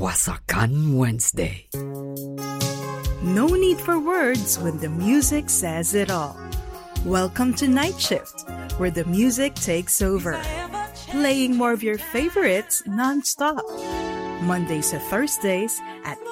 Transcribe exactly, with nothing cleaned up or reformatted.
Wasakan Wednesday. No need for words when the music says it all. Welcome to Night Shift, where the music takes over, playing more of your favorites non-stop. Mondays to Thursdays at